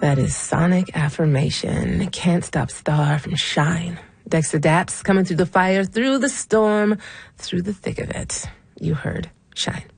That is Sonic Affirmation. Can't Stop Star from Shine. Dexter Daps coming through the fire, through the storm, through the thick of it. You heard Shine.